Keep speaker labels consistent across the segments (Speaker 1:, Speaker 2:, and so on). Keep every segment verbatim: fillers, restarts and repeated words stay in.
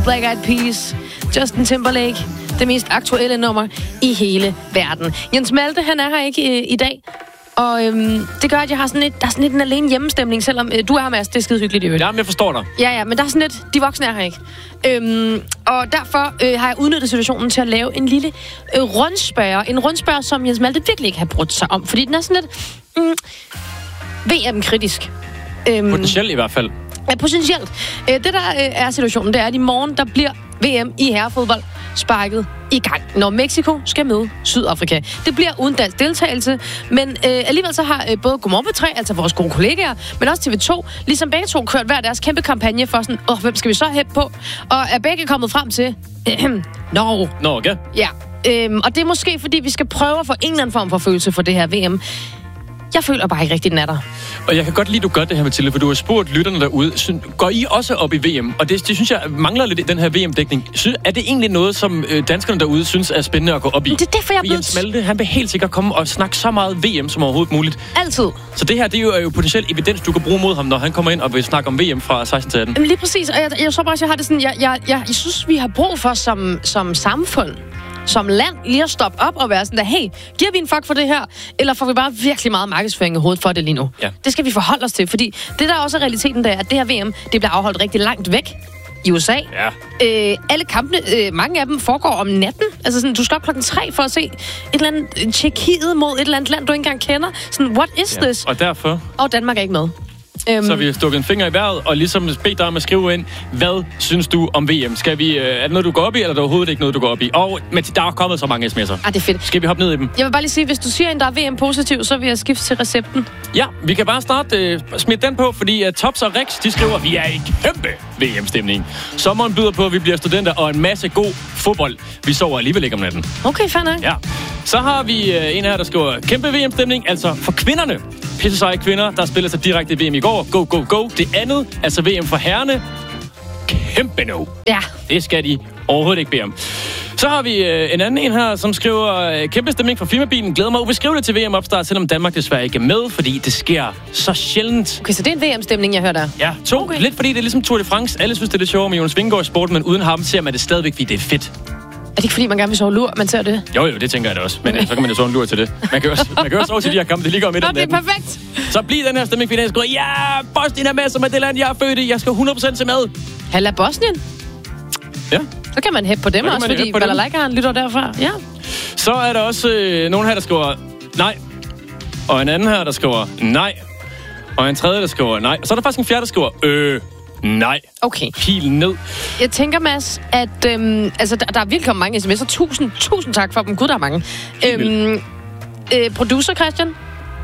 Speaker 1: Black Eyed Peas, Justin Timberlake, det mest aktuelle nummer i hele verden. Jens Malte, han er her ikke øh, i dag, og øhm, det gør, at jeg har sådan lidt, der er sådan lidt en alene hjemmestemning, selvom øh, du er her, Mads, det er skide hyggeligt i øvrigt.
Speaker 2: Ja, men jeg forstår dig.
Speaker 1: Ja, ja, men der er sådan lidt, de voksne er her ikke. Øhm, og derfor øh, har jeg udnyttet situationen til at lave en lille øh, rundspørg. En rundspørg, som Jens Malte virkelig ikke har brudt sig om, fordi den er sådan lidt mm, V M-kritisk. Øhm,
Speaker 2: Potentielt i hvert fald.
Speaker 1: Ja, potentielt. Øh, det, der øh, er situationen, det er, at i morgen, der bliver V M i herrefodbold sparket i gang, når Mexico skal møde Sydafrika. Det bliver uden dansk deltagelse, men øh, alligevel så har øh, både Godmorgen P tre, altså vores gode kollegaer, men også T V to, ligesom begge to kørt hver deres kæmpe kampagne for sådan, åh, hvem skal vi så hæppe på? Og er begge kommet frem til, øh, Norge.
Speaker 2: Norge?
Speaker 1: Ja, øh, og det er måske, fordi vi skal prøve at få en eller anden form for følelse for det her V M. Jeg føler bare ikke rigtig, den er der.
Speaker 2: Og jeg kan godt lide, at du gør det her, Mathilde, for du har spurgt lytterne derude. Går I også op i V M? Og det, det synes jeg mangler lidt i den her V M-dækning. Synes, er det egentlig noget, som øh, danskerne derude synes er spændende at gå op i?
Speaker 1: Det er derfor, jeg er blevet...
Speaker 2: Jens Malte, han vil helt sikkert komme og snakke så meget V M som overhovedet muligt.
Speaker 1: Altid.
Speaker 2: Så det her, det er jo, er jo potentielt evidens, du kan bruge mod ham, når han kommer ind og vil snakke om V M fra seksten til atten.
Speaker 1: Lige præcis, og jeg, jeg så bare, at jeg har det sådan, jeg, jeg, jeg, jeg synes, vi har brug for som, som samfund, som land, lige at stoppe op og være sådan der, hey, giver vi en fuck for det her, eller får vi bare virkelig meget markedsføring i hovedet for det lige nu?
Speaker 2: Ja.
Speaker 1: Det skal vi forholde os til, fordi det der også er realiteten, der er, at det her V M, det bliver afholdt rigtig langt væk i U S A.
Speaker 2: Ja.
Speaker 1: Øh, alle kampene, øh, mange af dem foregår om natten. Altså sådan, du skal op klokken tre for at se et eller andet Tjekkiet mod et eller andet land, du ikke engang kender. Sådan, what is
Speaker 2: Ja.
Speaker 1: this?
Speaker 2: Og derfor...
Speaker 1: Og Danmark er ikke med.
Speaker 2: Um, så vi har stukket en finger i vejret, og ligesom bedt dig om at skrive ind, hvad synes du om V M? Skal vi, øh, er det noget, du går op i, eller er det overhovedet ikke noget, du går op i? Og men der er kommet så mange sms'er.
Speaker 1: Ah, det er fedt.
Speaker 2: Skal vi hoppe ned i dem?
Speaker 1: Jeg vil bare lige sige, hvis du siger, at der er V M-positiv, så vil jeg skifte til recepten.
Speaker 2: Ja, vi kan bare starte øh, smidt den på, fordi uh, Tops og Rex, de skriver, vi er i kæmpe V M-stemning. Sommeren byder på, at vi bliver studenter, og en masse god fodbold. Vi sover alligevel ikke om natten.
Speaker 1: Okay, fair nok.
Speaker 2: Ja. Så har vi øh, en her, der skriver, kæmpe V M-stemning, altså for kvinderne. Pisse seje kvinder, der spiller sig direkte i V M i går. Go, go, go. Det andet, altså V M for herrene. Kæmpe no.
Speaker 1: Ja.
Speaker 2: Det skal de overhovedet ikke bede om. Så har vi øh, en anden en her, som skriver, øh, kæmpe stemning for firmabilen. Glæder mig ubeskriveligt til V M-opstart, selvom Danmark desværre ikke er med, fordi det sker så sjældent.
Speaker 1: Okay, så det er en V M-stemning, jeg hører der.
Speaker 2: Ja, to.
Speaker 1: Okay.
Speaker 2: Lidt fordi det er ligesom Tour de France. Alle synes, det er lidt sjovere med Jonas Vingegaard i sport, men uden ham ser man det stadigvæk, fordi det er fedt.
Speaker 1: Er det ikke fordi, man gerne vil sove lur, man ser det?
Speaker 2: Jo, jo, det tænker jeg da også. Men okay. Så kan man jo sove en lur til det. Man kan jo også, man kan jo også sove til de her kampe, det ligger om midt om natten.
Speaker 1: Okay, perfekt.
Speaker 2: Så bliver den her stemning, fordi jeg skriver, ja, Bosnien er med, som er det land, jeg er født i. Jeg skal hundrede procent se med.
Speaker 1: Halla Bosnien?
Speaker 2: Ja.
Speaker 1: Så kan man hæppe på dem også, fordi Balalaika har en lytter derfra. Ja.
Speaker 2: Så er der også øh, nogen her, der skriver nej. Og en anden her, der skriver nej. Og en tredje, der skriver nej. Og så er der faktisk en fjerde, der skriver øh, nej.
Speaker 1: Okay.
Speaker 2: Pil ned.
Speaker 1: Jeg tænker, Mads, at øhm, altså, der, der er virkelig kommet mange sms'er. Tusind, tusind tak for dem. Gud, der er mange. Øhm, øh, producer Christian?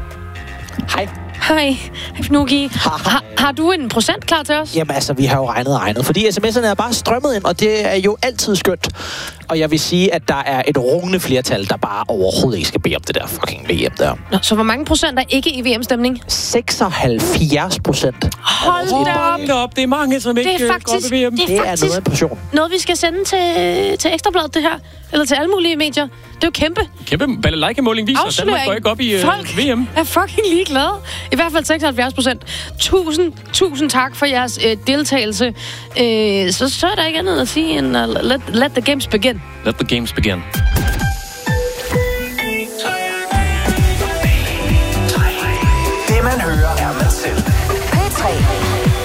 Speaker 3: Hej.
Speaker 1: Hej, Fnugi. Har, har du en procent klar til os?
Speaker 3: Jamen altså, vi har jo regnet og regnet, fordi sms'erne er bare strømmet ind, og det er jo altid skønt. Og jeg vil sige, at der er et rungende flertal, der bare overhovedet ikke skal bede om det der fucking V M der.
Speaker 1: Nå, så hvor mange procent er ikke i V M-stemning?
Speaker 3: seksoghalvfjerds procent.
Speaker 1: Hold da op.
Speaker 2: Hold op, det er mange, som ikke
Speaker 1: det er faktisk,
Speaker 2: går op i V M.
Speaker 1: Det er,
Speaker 3: det er
Speaker 1: faktisk
Speaker 3: noget af en portion.
Speaker 1: Noget, vi skal sende til, til Ekstrabladet, det her. Eller til alle mulige medier. Det er jo kæmpe.
Speaker 2: Kæmpe balalaika-måling viser, at Danmark går ikke op i uh,
Speaker 1: Folk
Speaker 2: V M.
Speaker 1: er fucking ligeglade. I hvert fald seksoghalvfjerds procent. Tusind, tusind tak for jeres øh, deltagelse. Øh, så, så er der ikke andet at sige end uh, let, let the games begin.
Speaker 2: Let the games begin.